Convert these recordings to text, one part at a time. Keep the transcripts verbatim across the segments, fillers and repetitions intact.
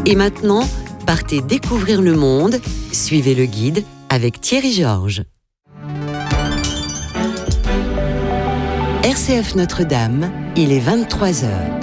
Et maintenant, partez découvrir le monde. Suivez le guide avec Thierry Georges. R C F Notre-Dame, il est vingt-trois heures.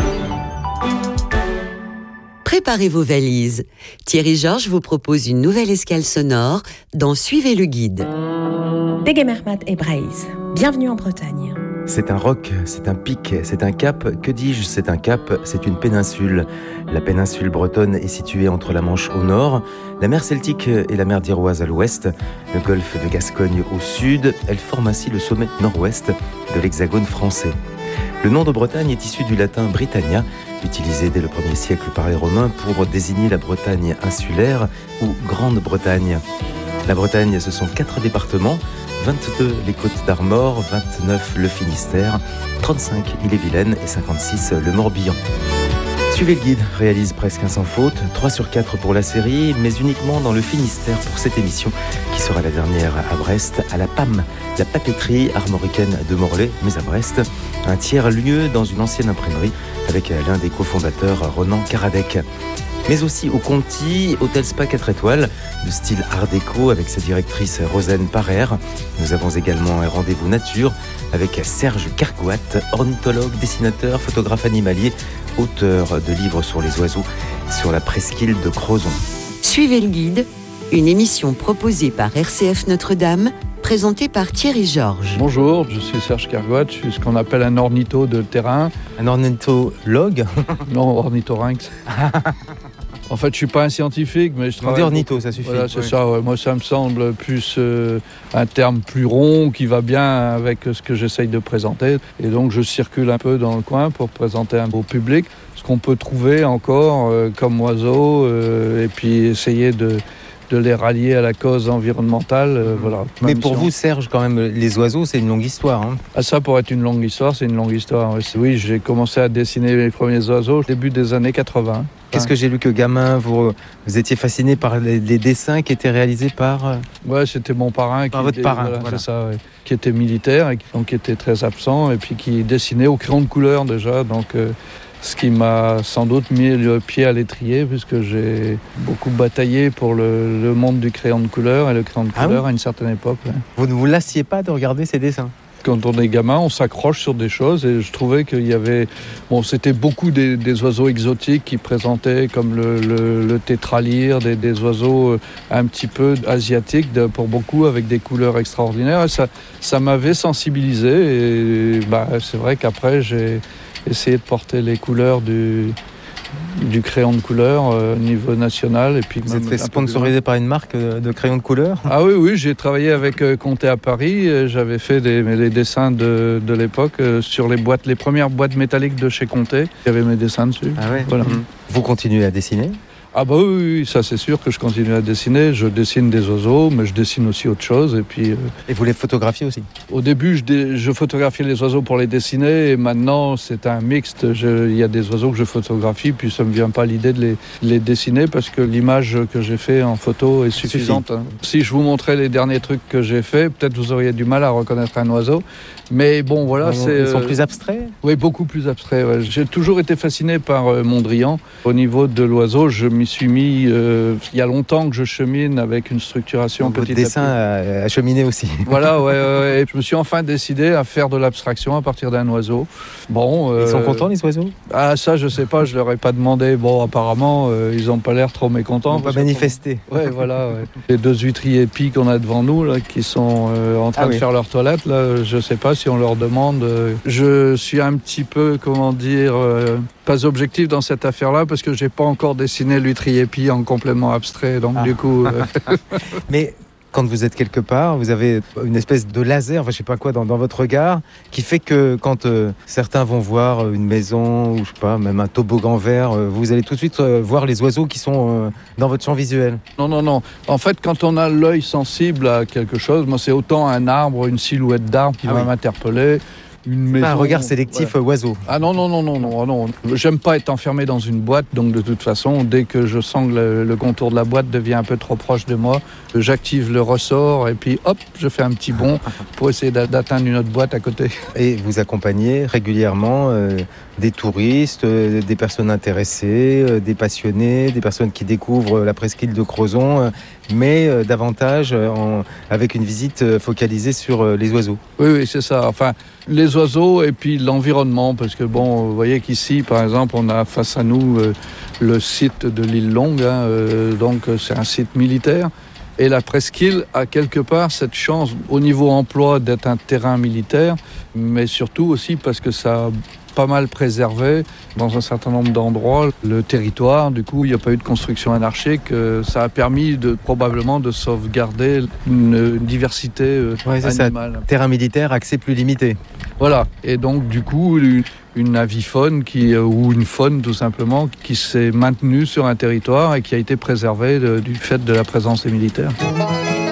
Préparez vos valises. Thierry Georges vous propose une nouvelle escale sonore dans Suivez le guide. Degemermat et Breizh. Bienvenue en Bretagne. C'est un roc, c'est un pic, c'est un cap. Que dis-je, c'est un cap, c'est une péninsule. La péninsule bretonne est située entre la Manche au nord, la mer Celtique et la mer d'Iroise à l'ouest, le golfe de Gascogne au sud. Elle forme ainsi le sommet nord-ouest de l'hexagone français. Le nom de Bretagne est issu du latin Britannia, utilisé dès le premier siècle par les Romains pour désigner la Bretagne insulaire ou Grande-Bretagne. La Bretagne, ce sont quatre départements, vingt-deux les Côtes d'Armor, vingt-neuf le Finistère, trente-cinq Ille-et-Vilaine et cinquante-six le Morbihan. Suivez le guide réalise presque un sans faute, trois sur quatre pour la série, mais uniquement dans le Finistère pour cette émission qui sera la dernière à Brest, à la P A M, la papeterie armoricaine de Morlaix, mais à Brest, un tiers-lieu dans une ancienne imprimerie avec l'un des cofondateurs, Ronan Karadec. Mais aussi au Conti, hôtel spa quatre étoiles, de style art déco avec sa directrice Rosanne Parer. Nous avons également un rendez-vous nature avec Serge Cargoat, ornithologue, dessinateur, photographe animalier, auteur de livres sur les oiseaux, sur la presqu'île de Crozon. Suivez le guide, une émission proposée par R C F Notre-Dame, présentée par Thierry Georges. Bonjour, je suis Serge Cargoat, je suis ce qu'on appelle un ornitho de terrain. Un ornithologue? Non, ornithorynx. En fait, je suis pas un scientifique, mais je travaille... On dit ornitho, ça suffit. Voilà, c'est oui. ça. Ouais. Moi, ça me semble plus euh, un terme plus rond qui va bien avec ce que j'essaye de présenter. Et donc, je circule un peu dans le coin pour présenter un beau public, ce qu'on peut trouver encore euh, comme oiseaux, euh, et puis essayer de... de les rallier à la cause environnementale. Euh, voilà. Mais pour vous, Serge, quand même, les oiseaux, c'est une longue histoire. Hein. Ah, ça, pour être une longue histoire, c'est une longue histoire. Oui, j'ai commencé à dessiner mes premiers oiseaux au début des années quatre-vingts. Qu'est-ce que j'ai lu que gamin, vous, vous étiez fasciné par les, les dessins qui étaient réalisés par... Ouais, c'était mon parrain. Par qui votre était, parrain, voilà, voilà. C'est ça, ouais. Qui était militaire, et qui, donc qui était très absent, et puis qui dessinait au crayon de couleur déjà. Donc, euh, ce qui m'a sans doute mis le pied à l'étrier, puisque j'ai beaucoup bataillé pour le, le monde du crayon de couleur, et le crayon de Ah couleur oui à une certaine époque. Ouais. Vous ne vous lassiez pas de regarder ces dessins? Quand on est gamin, on s'accroche sur des choses, et je trouvais qu'il y avait... Bon, c'était beaucoup des, des oiseaux exotiques qui présentaient, comme le, le, le tétralyre, des, des oiseaux un petit peu asiatiques, de, pour beaucoup, avec des couleurs extraordinaires. Et ça, ça m'avait sensibilisé, et bah, c'est vrai qu'après, j'ai essayé de porter les couleurs du... du crayon de couleur euh, au niveau national. Et puis vous êtes fait sponsoriser par une marque de crayon de couleur? Ah oui, oui, j'ai travaillé avec euh, Conté à Paris. Euh, j'avais fait des, des dessins de, de l'époque euh, sur les boîtes, les premières boîtes métalliques de chez Conté. Il y avait mes dessins dessus. Ah ouais. Voilà. Mmh. Vous continuez à dessiner? Ah bah oui, oui, ça c'est sûr que je continue à dessiner. Je dessine des oiseaux, mais je dessine aussi autre chose. Et puis. Euh, et vous les photographiez aussi? Au début, je, dé, je photographiais les oiseaux pour les dessiner, et maintenant c'est un mixte. Il y a des oiseaux que je photographie, puis ça me vient pas l'idée de les, les dessiner parce que l'image que j'ai fait en photo est suffisante. Hein. Si je vous montrais les derniers trucs que j'ai fait, peut-être vous auriez du mal à reconnaître un oiseau. Mais bon, voilà, non, c'est. Ils sont plus abstraits? Oui, beaucoup plus abstraits. Ouais. J'ai toujours été fasciné par euh, Mondrian. Au niveau de l'oiseau, je m'y suis mis. Euh, il y a longtemps que je chemine avec une structuration donc, petit votre dessin à petit. a, a cheminé aussi. Voilà, ouais, ouais, et je me suis enfin décidé à faire de l'abstraction à partir d'un oiseau. Bon. Euh, ils sont contents, les oiseaux? Ah, ça, je sais pas, je leur ai pas demandé. Bon, apparemment, euh, ils ont pas l'air trop mécontents. Ils n'ont pas manifesté. Ouais, voilà. Ouais. Les deux huîtriers épis qu'on a devant nous, là, qui sont euh, en train ah, de oui. faire leur toilette, là, je sais pas si on leur demande. Euh, je suis un petit peu, comment dire, euh, pas objectif dans cette affaire-là parce que j'ai pas encore dessiné l'huîtrier épi en complément abstrait, donc ah. du coup. Euh... Mais quand vous êtes quelque part, vous avez une espèce de laser, enfin je sais pas quoi, dans, dans votre regard, qui fait que quand euh, certains vont voir une maison ou je sais pas, même un toboggan vert, euh, vous allez tout de suite euh, voir les oiseaux qui sont euh, dans votre champ visuel. Non, non, non. En fait, quand on a l'œil sensible à quelque chose, moi c'est autant un arbre, une silhouette d'arbre qui ah va oui. m'interpeller. une maison. Pas un regard sélectif voilà. oiseau. Ah non, non, non, non, non, non. J'aime pas être enfermé dans une boîte, donc de toute façon, dès que je sens que le, le contour de la boîte devient un peu trop proche de moi, j'active le ressort et puis hop, je fais un petit bond pour essayer d'atteindre une autre boîte à côté. Et vous accompagnez régulièrement euh, des touristes, euh, des personnes intéressées, euh, des passionnés, des personnes qui découvrent la presqu'île de Crozon, euh, mais euh, davantage euh, en, avec une visite euh, focalisée sur euh, les oiseaux. Oui, oui, c'est ça. Enfin, les oiseaux et puis l'environnement, parce que bon, vous voyez qu'ici, par exemple, on a face à nous euh, le site de l'île Longue, hein, euh, donc c'est un site militaire. Et la presqu'île a quelque part cette chance, au niveau emploi, d'être un terrain militaire, mais surtout aussi parce que ça a pas mal préservé dans un certain nombre d'endroits le territoire. Du coup, il n'y a pas eu de construction anarchique. Ça a permis de, probablement de sauvegarder une, une diversité euh, ouais, animale. Ça. Terrain militaire, accès plus limité. Voilà. Et donc, du coup, une, une avifaune qui, ou une faune, tout simplement, qui s'est maintenue sur un territoire et qui a été préservée de, du fait de la présence des militaires.